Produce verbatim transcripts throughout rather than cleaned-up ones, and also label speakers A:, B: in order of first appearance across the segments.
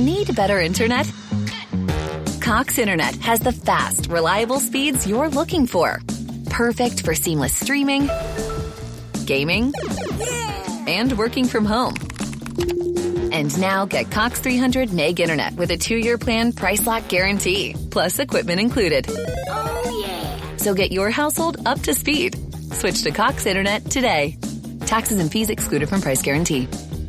A: Need better internet? Cox Internet has the fast, reliable speeds you're looking for. Perfect for seamless streaming, gaming, and working from home. And now get Cox three hundred meg internet with a two-year plan price lock guarantee, plus equipment included.
B: Oh, yeah.
A: So get your household up to speed. Switch to Cox Internet today. Taxes and fees excluded from price guarantee.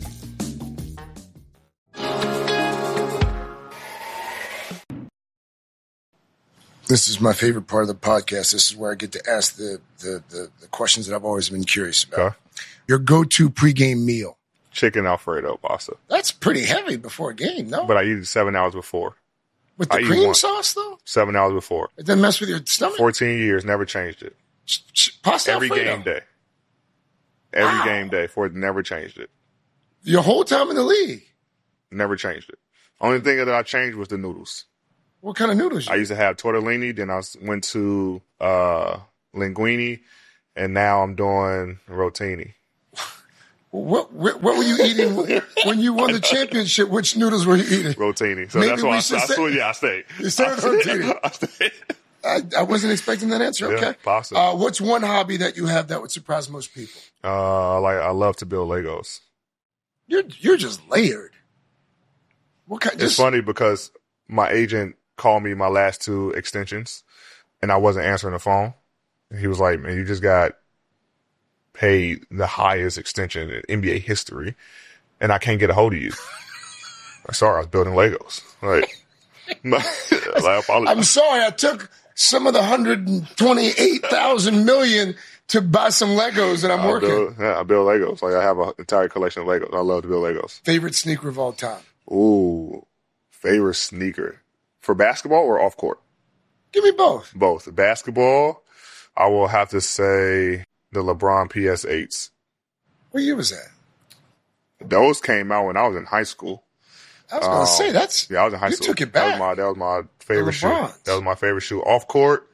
C: This is my favorite part of the podcast. This is where I get to ask the the, the, the questions that I've always been curious about.
D: Okay.
C: Your go-to pregame meal.
D: Chicken Alfredo pasta.
C: That's pretty heavy before a game, no?
D: But I eat it seven hours before.
C: With the
D: I eat
C: cream
D: one.
C: sauce, though?
D: Seven hours before.
C: It doesn't mess with your stomach?
D: fourteen years, never changed it.
C: Ch- ch- Pasta
D: Every
C: Alfredo.
D: game day. Every
C: Wow.
D: game day. For it, never changed it.
C: Your whole time in the league?
D: Never changed it. Only thing that I changed was the noodles.
C: What kind of noodles?
D: I used to have tortellini, then I s- went to uh, linguine, and now I'm doing rotini.
C: What, what what were you eating when you won the championship? Which noodles were you eating?
D: Rotini. So
C: Maybe
D: that's
C: we
D: why I,
C: should
D: I,
C: say-
D: I, yeah, I stayed.
C: You stayed
D: I
C: with rotini.
D: I stayed.
C: I, I wasn't expecting that answer.
D: Yeah,
C: Okay.
D: pasta.
C: Uh, what's one hobby that you have that would surprise most people?
D: Uh, like I love to build Legos.
C: You're you're just layered. What kind?
D: It's
C: Just,
D: funny because my agent called me my last two extensions, and I wasn't answering the phone. And he was like, "Man, you just got paid the highest extension in N B A history, and I can't get a hold of you." I'm sorry, I was building Legos. Like, like I apologize.
C: I'm sorry, I took some of the one hundred twenty-eight thousand million to buy some Legos, and I'm
D: I
C: working.
D: build, yeah, I build Legos. Like I have an entire collection of Legos. I love to build Legos.
C: Favorite sneaker of all time?
D: Ooh, favorite sneaker for basketball or off court?
C: Give me both.
D: Both. Basketball, I will have to say the LeBron P S eights.
C: What year was that?
D: Those came out when I was in high school.
C: I was going to
D: Um,
C: say that's.
D: Yeah, I was in high
C: you
D: school.
C: took it
D: That
C: back.
D: was my, that was my favorite shoe.
C: LeBrons.
D: That was my favorite shoe. Off court,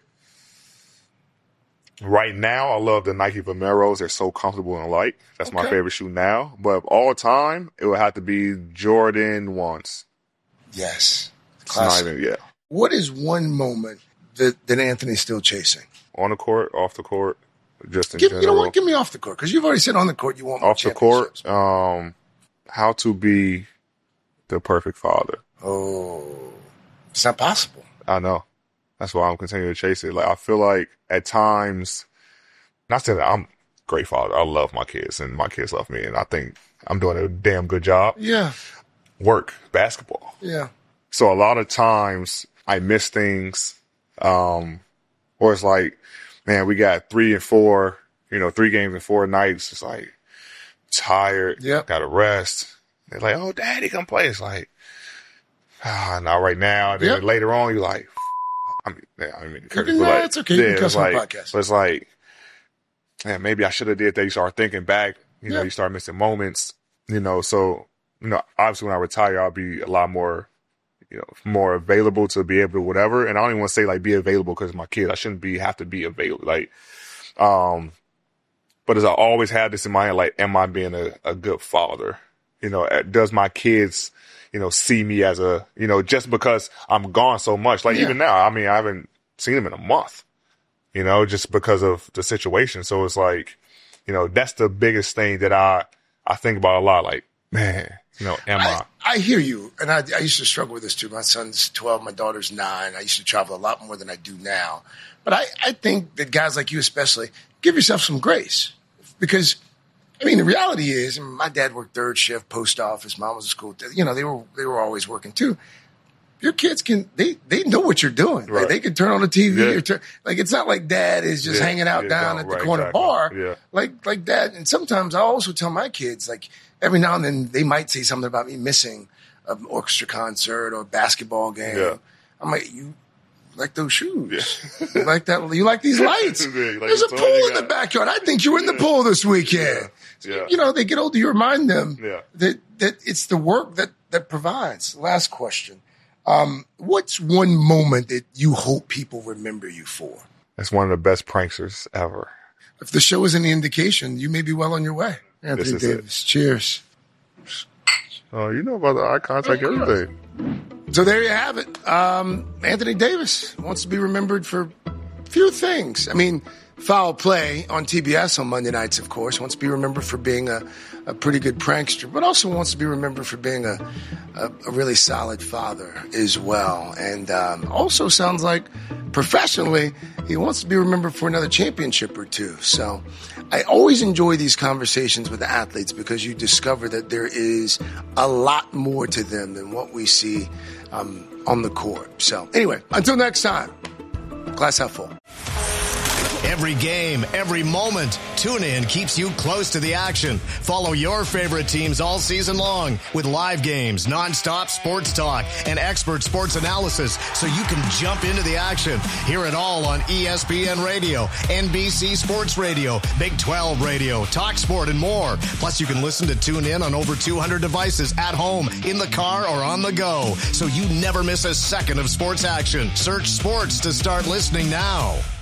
D: right now, I love the Nike Vomeros. They're so comfortable and light. That's my
C: Okay.
D: favorite shoe now. But of all time, it would have to be Jordan ones.
C: Yes.
D: It's not
C: Classic.
D: even, yeah.
C: What is one moment that, that Anthony's still chasing?
D: On the court, off the court, just in
C: Give,
D: general.
C: you know what? Give me off the court because you've already said on the court you want more
D: Off the court,
C: championships.
D: um, how to be the perfect father.
C: Oh, it's not possible.
D: I know. That's why I'm continuing to chase it. Like I feel like at times, not saying that I'm a great father. I love my kids and my kids love me, and I think I'm doing a damn good job.
C: Yeah,
D: Work, basketball.
C: yeah.
D: So a lot of times I miss things, um, or it's like, man, we got three and four, you know, three games in four nights. It's like tired,
C: Yep.
D: got to rest. They're like, oh, daddy, come play. It's like, ah, not right now. And then
C: Yep.
D: later on, you're like, I mean, yeah, I mean, curse,
C: can-
D: but
C: nah,
D: like,
C: it's okay. You can
D: yeah,
C: cuss
D: it's
C: on the
D: like,
C: podcast.
D: but it's like, man, maybe I should have did that. You start thinking back, you know,
C: Yeah.
D: you start missing moments, you know, so, you know, obviously when I retire, I'll be a lot more, you know, more available to be able to whatever. And I don't even want to say like be available because my kid, I shouldn't be, have to be available. Like, um, but as I always had this in my head, like, am I being a, a good father? You know, uh, does my kids, you know, see me as a, you know, just because I'm gone so much, like
C: Yeah.
D: even now, I mean, I haven't seen them in a month, you know, just because of the situation. So it's like, you know, that's the biggest thing that I, I think about a lot. Like, man, you know, am I?
C: I, I hear you, and I, I used to struggle with this too. My son's twelve, my daughter's nine. I used to travel a lot more than I do now. But I, I think that guys like you especially, give yourself some grace. Because, I mean, the reality is, my dad worked third shift, post office, mom was a school, you know, they were they were always working too. Your kids can, they they know what you're doing. Like,
D: Right.
C: they can turn on the T V.
D: Yeah.
C: Or turn, like, it's not like dad is just
D: Yeah,
C: hanging out
D: yeah,
C: down
D: no,
C: at the
D: right,
C: corner
D: exactly.
C: bar.
D: Yeah.
C: Like, like dad. And sometimes I also tell my kids, like, every now and then they might say something about me missing an orchestra concert or a basketball game.
D: Yeah.
C: I'm like, you like those shoes?
D: Yeah.
C: You like that? You like these lights?
D: Yeah, you like
C: There's a
D: the
C: pool
D: toy you
C: in the
D: got.
C: backyard. I think you were in the pool this weekend.
D: Yeah. Yeah.
C: You know, they get older, you remind them
D: Yeah.
C: that, that it's the work that, that provides. Last question. Um, what's one moment that you hope people remember you for?
D: That's one of the best pranksters ever.
C: If the show is any indication, you may be well on your way. Anthony
D: This is it.
C: Davis. Cheers.
D: Oh, you know about the eye contact, everything.
C: So there you have it. Um, Anthony Davis wants to be remembered for a few things. I mean, foul play on T B S on Monday nights, of course. Wants to be remembered for being a, a pretty good prankster, but also wants to be remembered for being a, a, a really solid father as well. And um, also sounds like professionally, he wants to be remembered for another championship or two. So I always enjoy these conversations with the athletes because you discover that there is a lot more to them than what we see um, on the court. So anyway, until next time, glass half full.
E: Every game, every moment, TuneIn keeps you close to the action. Follow your favorite teams all season long with live games, nonstop sports talk, and expert sports analysis so you can jump into the action. Hear it all on E S P N Radio, N B C Sports Radio, Big twelve Radio, TalkSport, and more. Plus, you can listen to TuneIn on over two hundred devices at home, in the car, or on the go, so you never miss a second of sports action. Search sports to start listening now.